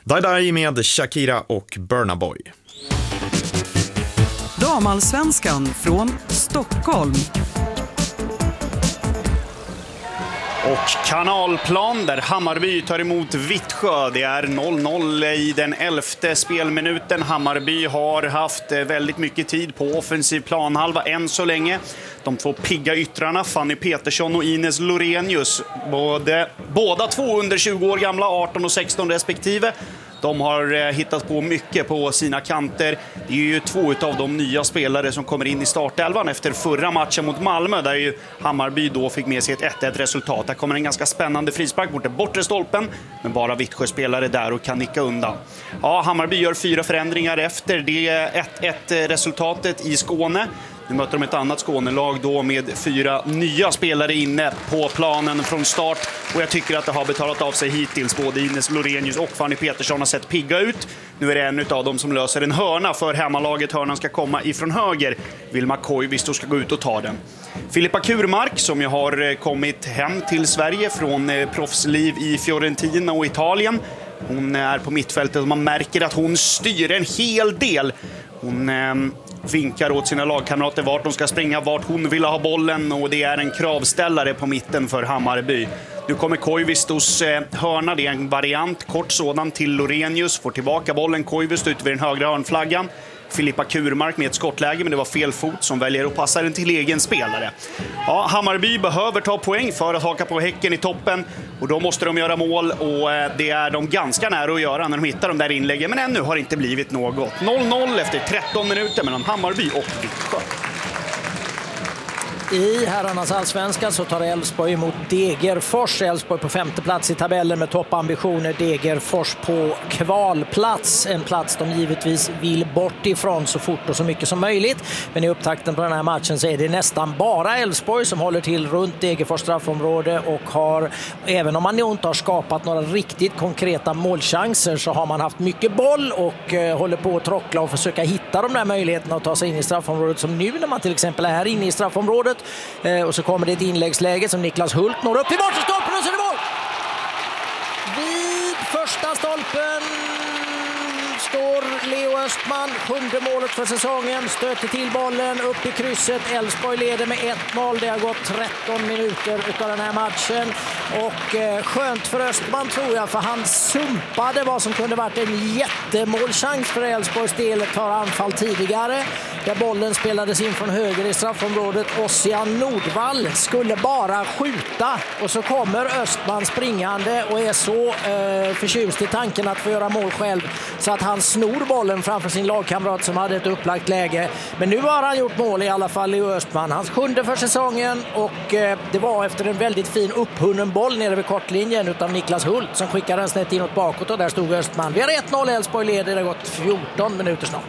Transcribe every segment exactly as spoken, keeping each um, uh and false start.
Die Die med Shakira och Burna Boy. Damallsvenskan från Stockholm. Och Kanalplan där Hammarby tar emot Vittsjö. Det är noll noll i den elfte spelminuten. Hammarby har haft väldigt mycket tid på offensiv planhalva än så länge. De två pigga yttrarna, Fanny Petersson och Ines Lorenius, både, båda två under tjugo år gamla, arton och sexton respektive. De har hittat på mycket på sina kanter. Det är ju två av de nya spelare som kommer in i startelvan efter förra matchen mot Malmö, där ju Hammarby då fick med sig ett ett ett resultat. Där kommer en ganska spännande frispark mot den bortre stolpen, men bara Vittsjö-spelare där och kan nicka undan. Ja, Hammarby gör fyra förändringar efter det ett ett resultatet i Skåne. Nu möter de ett annat Skånelag då med fyra nya spelare inne på planen från start. Och jag tycker att det har betalat av sig hittills. Både Ines Lorenius och Fanny Petersson har sett pigga ut. Nu är det en av dem som löser en hörna för hemmalaget. Hörnan ska komma ifrån höger. Vilma Koivisto ska gå ut och ta den. Filippa Kurmark, som ju har kommit hem till Sverige från proffsliv i Fiorentina och Italien. Hon är på mittfältet och man märker att hon styr en hel del. Hon eh, vinkar åt sina lagkamrater vart de ska springa, vart hon vill ha bollen, och det är en kravställare på mitten för Hammarby. Nu kommer Koivistos eh, hörna, det är en variant, kort sådan till Lorenius, får tillbaka bollen Koivisto ut vid den högra hörnflaggan. Filippa Kurmark med ett skottläge, men det var fel fot som väljer att passa den till egen spelare. Ja, Hammarby behöver ta poäng för att haka på Häcken i toppen, och då måste de göra mål, och det är de ganska nära att göra när de hittar de där inläggen, men ännu har det inte blivit något. noll noll efter tretton minuter mellan Hammarby och Vittsjö. I herrarnas allsvenska så tar Elfsborg emot Degerfors. Elfsborg på femte plats i tabellen med toppambitioner. Degerfors på kvalplats. En plats de givetvis vill bort ifrån så fort och så mycket som möjligt. Men i upptakten på den här matchen så är det nästan bara Elfsborg som håller till runt Degerfors straffområde, och har, även om man inte har skapat några riktigt konkreta målchanser, så har man haft mycket boll och eh, håller på att trockla och försöka hitta de där möjligheterna att ta sig in i straffområdet, som nu när man till exempel är här inne i straffområdet. Eh, och så kommer det ett inläggsläge som Niklas Hult når upp till bortre stolpen, och så är det mål! Vid första stolpen står Leo Östman, sjunde målet för säsongen, stöter till bollen upp i krysset. Elfsborg leder med ett noll. Det har gått tretton minuter utav den här matchen, och eh, skönt för Östman tror jag, för han sumpade vad som kunde varit en jättemålchans för Elfsborgs del ett par anfall tidigare, där bollen spelades in från höger i straffområdet. Ossian Nordvall skulle bara skjuta, och så kommer Östman springande och är så eh, förtjust i tanken att få göra mål själv, så att han snor bollen framför sin lagkamrat som hade ett upplagt läge. Men nu har han gjort mål i alla fall, Leo Östman. Hans sjunde för säsongen, och eh, det var efter en väldigt fin upphunnen boll nere vid kortlinjen utav Niklas Hult som skickade den snett inåt bakåt, och där stod Östman. Vi har ett noll, Elfsborg leder, det har gått fjorton minuter snart.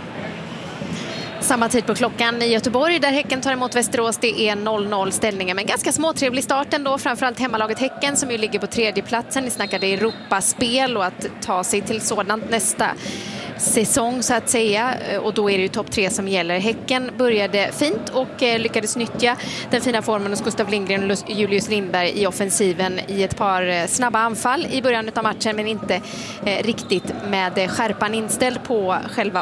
Samma tid på klockan i Göteborg där Häcken tar emot Västerås. Det är noll noll ställningen, men ganska småtrevlig start ändå. Framförallt hemmalaget Häcken som ju ligger på tredje platsen. Ni snackade Europaspel och att ta sig till sådant nästa säsong så att säga, och då är det ju topp tre som gäller. Häcken började fint och eh, lyckades nyttja den fina formen hos Gustav Lindgren och Julius Lindberg i offensiven i ett par eh, snabba anfall i början av matchen, men inte eh, riktigt med eh, skärpan inställd på själva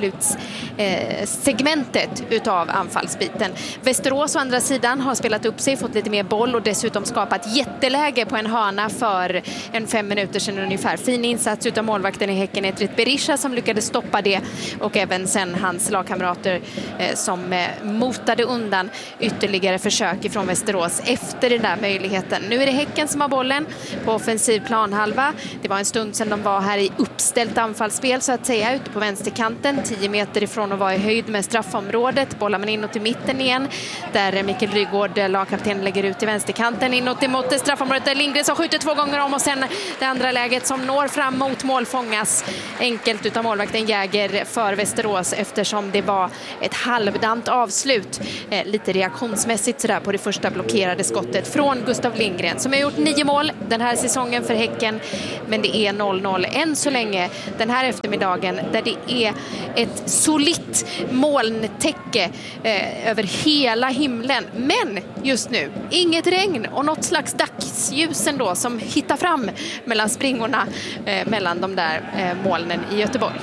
avslutssegmentet eh, utav anfallsbiten. Västerås å andra sidan har spelat upp sig, fått lite mer boll och dessutom skapat jätteläge på en hörna för en fem minuter sedan ungefär. Fin insats utav målvakten i Häcken, Etrit Berisha, som lyckades stoppa det, och även sen hans lagkamrater eh, som eh, motade undan ytterligare försök ifrån Västerås efter den där möjligheten. Nu är det Häcken som har bollen på offensiv planhalva. Det var en stund sedan de var här i uppställt anfallsspel så att säga, ute på vänsterkanten, tio meter ifrån att vara i höjd med straffområdet. Bollar man inåt i mitten igen, där Mikael Rygård, lagkapten, lägger ut i vänsterkanten inåt emot straffområdet, där Lindgren som skjuter två gånger om, och sen det andra läget som når fram mot mål fångas enkelt utav mål målvakten Jäger för Västerås eftersom det var ett halvdant avslut. Eh, lite reaktionsmässigt sådär på det första blockerade skottet från Gustav Lindgren som har gjort nio mål den här säsongen för Häcken. Men det är noll noll än så länge den här eftermiddagen där det är ett solitt molntäcke eh, över hela himlen. Men just nu inget regn och något slags dagsljus ändå som hittar fram mellan springorna eh, mellan de där eh, molnen i Göteborg.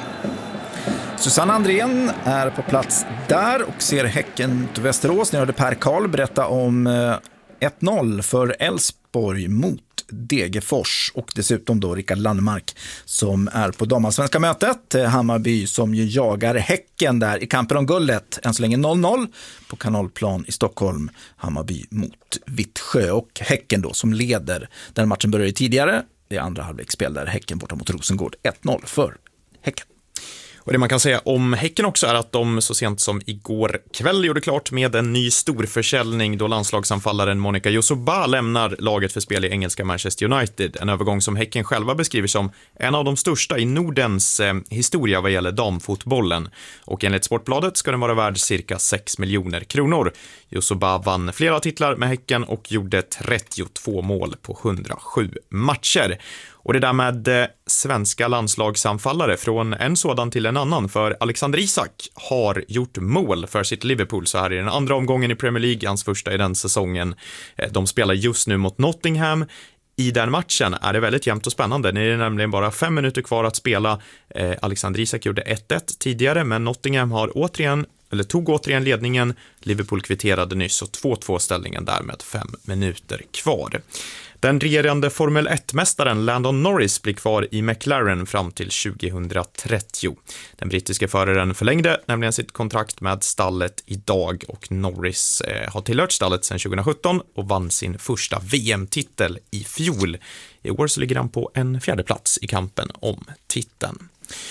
Susanne Andrén är på plats där och ser Häcken till Västerås. Ni hörde Per Karl berätta om eh, ett noll för Elfsborg mot Degerfors och dessutom då Rickard Landmark som är på damallsvenska mötet. Hammarby som ju jagar Häcken där i kampen om guldet. Än så länge noll noll på Kanalplan i Stockholm. Hammarby mot Vittsjö och Häcken då som leder. Den matchen började tidigare. Det är andra halvleksspel där Häcken borta mot Rosengård. ett noll för Häcken. Och det man kan säga om Häcken också är att de så sent som igår kväll gjorde klart med en ny storförsäljning då landslagsanfallaren Monica Yosuba lämnar laget för spel i engelska Manchester United. En övergång som Häcken själva beskriver som en av de största i Nordens eh, historia vad gäller damfotbollen. Och enligt Sportbladet ska den vara värd cirka sex miljoner kronor. Yosuba vann flera titlar med Häcken och gjorde trettiotvå mål på hundrasju matcher. Och det där med eh, svenska landslagsanfallare från en sådan till en annan, för Alexander Isak har gjort mål för sitt Liverpool så här i den andra omgången i Premier League, hans första i den säsongen. Eh, de spelar just nu mot Nottingham. I den matchen är det väldigt jämnt och spännande. Det är nämligen bara fem minuter kvar att spela. Eh, Alexander Isak gjorde ett ett tidigare, men Nottingham har återigen eller tog återigen ledningen. Liverpool kvitterade nyss och två två ställningen där med fem minuter kvar. Den regerande Formel ett-mästaren Landon Norris blir kvar i McLaren fram till tjugohundratrettio. Den brittiska föraren förlängde nämligen sitt kontrakt med stallet idag och Norris eh, har tillhört stallet sedan tjugosjutton och vann sin första V M-titel i fjol. I år så ligger han på en fjärde plats i kampen om titeln.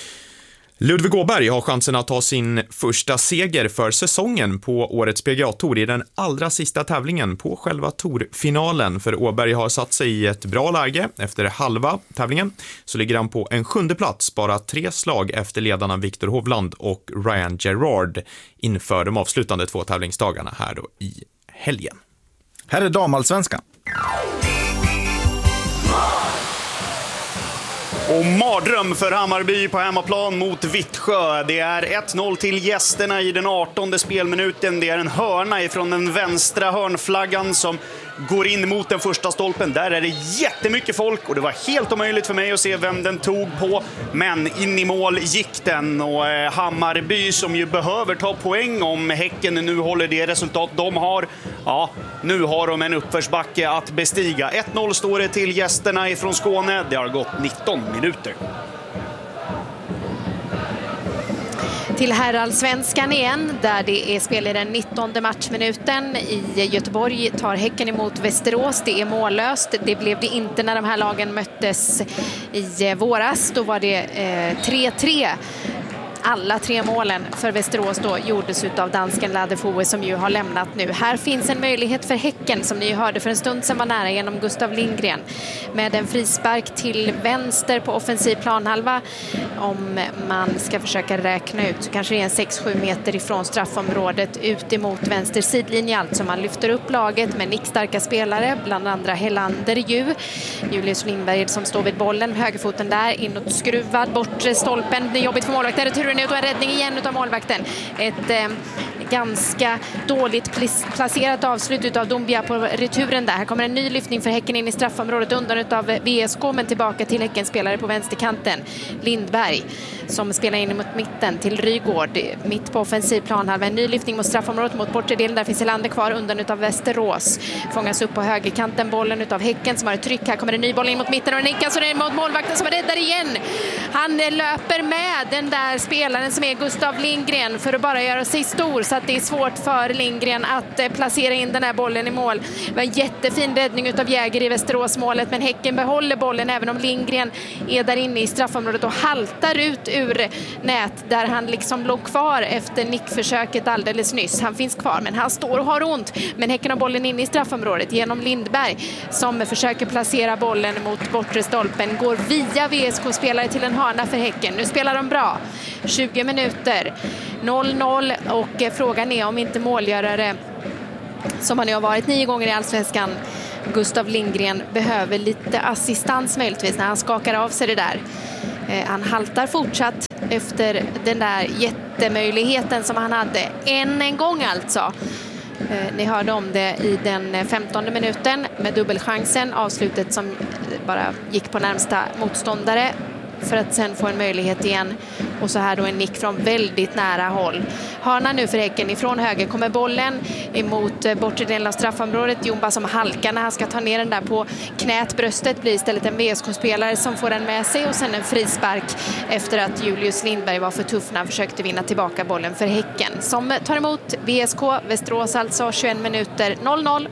Ludvig Åberg har chansen att ta sin första seger för säsongen på årets P G A-tour i den allra sista tävlingen på själva tourfinalen. För Åberg har satt sig i ett bra läge efter halva tävlingen. Så ligger han på en sjunde plats, bara tre slag efter ledarna Victor Hovland och Ryan Gerard inför de avslutande två tävlingsdagarna här då i helgen. Här är damallsvenskan. Och mardröm för Hammarby på hemmaplan mot Vittsjö. Det är ett noll till gästerna i den artonde spelminuten. Det är en hörna ifrån den vänstra hörnflaggan som går in mot den första stolpen. Där är det jättemycket folk och det var helt omöjligt för mig att se vem den tog på. Men in i mål gick den och eh, Hammarby som ju behöver ta poäng om Häcken nu håller det resultat de har. Ja, nu har de en uppförsbacke att bestiga. ett noll står det till gästerna ifrån Skåne. Det har gått nitton minuter. Till herrallsvenskan igen där det är spel i den nittonde matchminuten. I Göteborg tar Häcken emot Västerås. Det är mållöst. Det blev det inte när de här lagen möttes i våras. Då var det eh, tre tre. Alla tre målen för Västerås då gjordes av dansken Ladefoe som ju har lämnat nu. Här finns en möjlighet för Häcken som ni hörde för en stund sedan var nära genom Gustav Lindgren. Med en frispark till vänster på offensiv planhalva. Om man ska försöka räkna ut så kanske det är en sex sju meter ifrån straffområdet ut emot vänster sidlinje. Alltså man lyfter upp laget med nickstarka spelare, bland andra Helander ju. Julius Lindberg som står vid bollen, högerfoten där, inåt skruvad, bortre stolpen. Det är jobbigt för målvakten. Returen ut och en räddning igen utav målvakten. Ett eh, ganska dåligt placerat avslut utav Dombia på returen där. Här kommer en ny lyftning för Häcken in i straffområdet undan utav V S K men tillbaka till Häcken spelare på vänsterkanten. Lindberg som spelar in mot mitten till Rygård mitt på offensiv planhalva. En ny lyftning mot straffområdet mot bortre delen. Där finns Helander kvar undan utav Västerås. Fångas upp på högerkanten bollen utav Häcken som har ett tryck. Här kommer en ny boll in mot mitten och en nickas och det är mot målvakten som är räddar igen. Han löper med den där spelaren som är Gustav Lindgren för att bara göra sig stor så att att det är svårt för Lindgren att eh, placera in den här bollen i mål. Det var en jättefin räddning utav Jäger i Västerås-målet, men Häcken behåller bollen även om Lindgren är där inne i straffområdet och haltar ut ur nät där han liksom låg kvar efter nickförsöket alldeles nyss. Han finns kvar, men han står och har ont. Men Häcken har bollen inne i straffområdet genom Lindberg som försöker placera bollen mot bortre stolpen. Går via V S K-spelare till en hörna för Häcken. Nu spelar de bra. tjugo minuter. noll noll och frågan är om inte målgörare som han nu har varit nio gånger i Allsvenskan, Gustav Lindgren, behöver lite assistans möjligtvis när han skakar av sig det där. Eh, han haltar fortsatt efter den där jättemöjligheten som han hade än en gång alltså. Eh, ni hörde om det i den femtonde minuten med dubbelchansen, avslutet som bara gick på närmsta motståndare för att sen få en möjlighet igen. Och så här då en nick från väldigt nära håll. Hörna nu för Häcken. Ifrån höger kommer bollen emot bortre delen av straffområdet. Jomba som halkar när han ska ta ner den där på knät. Bröstet blir istället en V S K-spelare som får den med sig. Och sen en frispark efter att Julius Lindberg var för tuff när han försökte vinna tillbaka bollen för Häcken. Som tar emot V S K. Västerås alltså tjugoett minuter noll noll.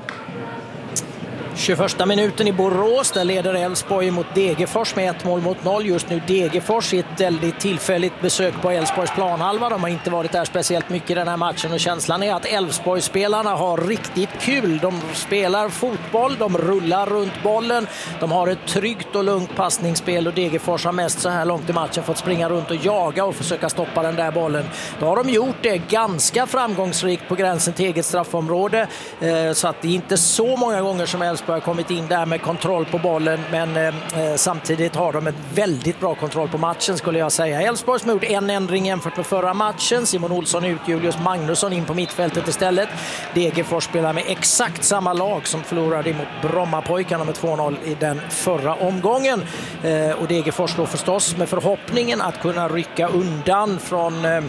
tjugoförsta minuten i Borås, där leder Elfsborg mot Degerfors med ett mål mot noll. Just nu Degerfors i ett väldigt tillfälligt besök på Elfsborgs planhalva. De har inte varit där speciellt mycket i den här matchen och känslan är att Elfsborgsspelarna har riktigt kul. De spelar fotboll, de rullar runt bollen, de har ett tryggt och lugnt passningsspel och Degerfors har mest så här långt i matchen fått springa runt och jaga och försöka stoppa den där bollen. Då har de gjort det ganska framgångsrikt på gränsen till eget straffområde, så att det är inte så många gånger som Elfsborg har kommit in där med kontroll på bollen, men eh, samtidigt har de en väldigt bra kontroll på matchen skulle jag säga. Elfsborg som gjort en ändring jämfört med förra matchen. Simon Olsson ut, Julius Magnusson in på mittfältet istället. Degerfors spelar med exakt samma lag som förlorade mot Brommapojkarna med två noll i den förra omgången. Eh, och Degerfors då förstås med förhoppningen att kunna rycka undan från Eh,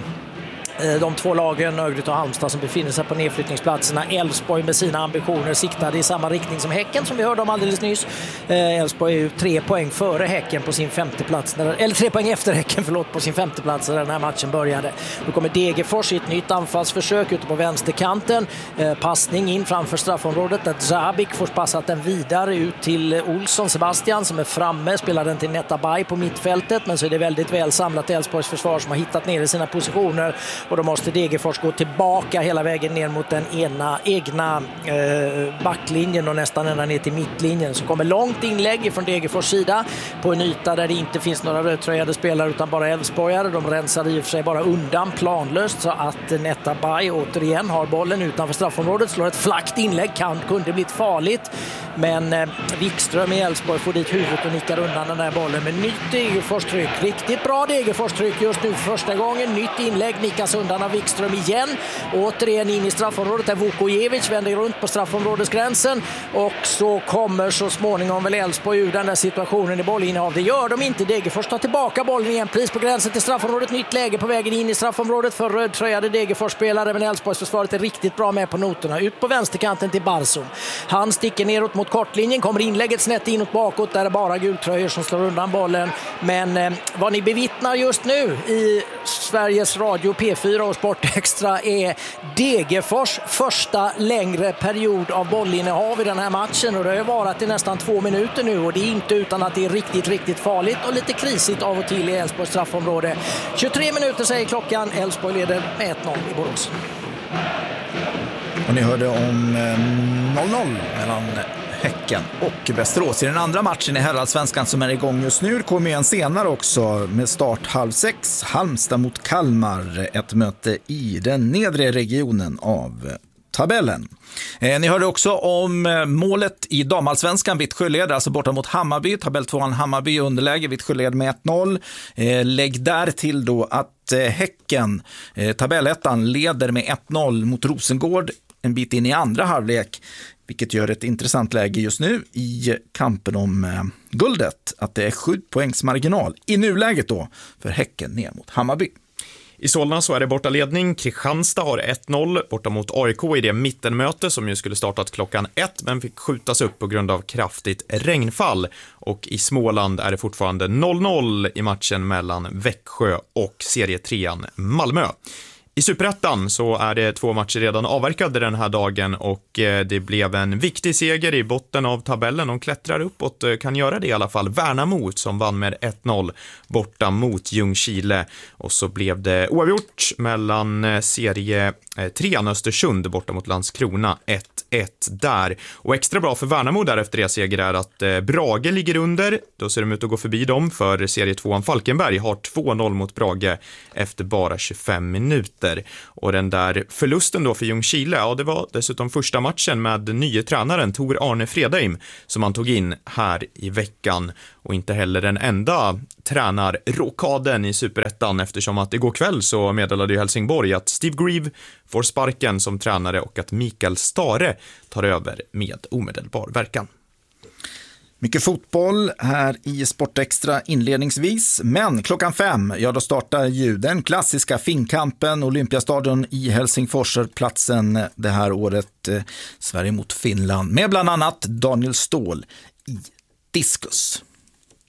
de två lagen, Örgryte och Halmstad, som befinner sig på nedflyttningsplatserna. Elfsborg med sina ambitioner siktade i samma riktning som Häcken som vi hörde om alldeles nyss. Elfsborg är ju tre poäng före Häcken på sin femte plats, eller tre poäng efter Häcken förlåt, på sin femte plats när den här matchen började. Då kommer Degerfors i ett nytt anfallsförsök ute på vänsterkanten. Passning in framför straffområdet där Zabik får passat den vidare ut till Olsson Sebastian som är framme, spelar den till Netabay på mittfältet, men så är det väldigt väl samlat Elfsborgs försvar som har hittat ner i sina positioner. Och då måste Degerfors gå tillbaka hela vägen ner mot den ena egna eh, backlinjen och nästan ända ner till mittlinjen. Så kommer långt inlägg från Degerfors sida på en yta där det inte finns några rödtröjade spelare utan bara Elfsborgare. De rensar i och för sig bara undan planlöst så att Netabay återigen har bollen utanför straffområdet. Slår ett flackt inlägg, kan, kunde blivit farligt. Men eh, Wikström i Elfsborg får dit huvudet och nickar undan den där bollen med nytt Degerfors-tryck. Riktigt bra Degerfors-tryck just nu för första gången. Nytt inlägg, nickas undan av Wikström igen. Återigen in i straffområdet där Vukojevic vänder runt på straffområdesgränsen. Och så kommer så småningom väl Elfsborg ur den där situationen i bollinnehav. Det gör de inte. Degerfors tar tillbaka bollen igen. Pris på gränsen till straffområdet. Nytt läge på vägen in i straffområdet för rödtröjade Degerfors-spelare. Men Elfsborgs försvaret är riktigt bra med på noterna. Ut på vänsterkanten till Barsum. Han sticker neråt mot kortlinjen. Kommer inlägget snett inåt bakåt. Där är bara gultröjor som slår undan bollen. Men eh, vad ni bevittnar just nu i Sveriges Radio P fyra och Sport Extra är Degerfors första längre period av bollinnehav i den här matchen. Och det har varit i nästan två minuter nu. Och det är inte utan att det är riktigt, riktigt farligt och lite krisigt av och till i Elfsborgs straffområde. tjugotre minuter säger klockan. Elfsborg leder med ett noll i Borås. Och ni hörde om noll noll mellan Häcken och Västerås i den andra matchen i herrallsvenskan som är igång just nu. Det kommer en senare också med start halv sex. Halmstad mot Kalmar, ett möte i den nedre regionen av tabellen. Eh, ni hörde också om eh, målet i damallsvenskan. Vittsjö leder alltså borta mot Hammarby. Tabelltvåan Hammarby i underläge. Vittsjö leder med ett noll. Eh, lägg där till då att eh, Häcken, eh, tabellettan, leder med ett noll mot Rosengård en bit in i andra halvlek. Vilket gör ett intressant läge just nu i kampen om eh, guldet. Att det är sju poängs marginal i nuläget då för Häcken ner mot Hammarby. I Solna så är det bortaledning. Kristianstad har ett noll borta mot A I K i det mittenmöte som ju skulle startat klockan ett men fick skjutas upp på grund av kraftigt regnfall. Och i Småland är det fortfarande noll noll i matchen mellan Växjö och serietrean Malmö. I I Superettan så är det två matcher redan avverkade den här dagen och det blev en viktig seger i botten av tabellen. De klättrar uppåt, kan göra det i alla fall. Värnamo som vann med ett noll borta mot Ljungskile. Och så blev det oavgjort mellan serie tre Östersund borta mot Landskrona ett ett där. Och extra bra för Värnamo där efter det seger är att Brage ligger under. Då ser de ut att gå förbi dem, för serie tvåan Falkenberg har två noll mot Brage efter bara tjugofem minuter. Och den där förlusten då för Ljungskile, ja det var dessutom första matchen med nye tränaren Tor Arne Fredheim som han tog in här i veckan. Och inte heller den enda tränarrokaden i Superettan, eftersom att igår kväll så meddelade ju Helsingborg att Steve Grieve får sparken som tränare och att Mikael Stare tar över med omedelbar verkan. Mycket fotboll här i Sportextra inledningsvis, men klockan fem, ja då startar ju den klassiska Finnkampen, Olympiastadion i Helsingfors, platsen det här året, eh, Sverige mot Finland, med bland annat Daniel Ståhl i diskus.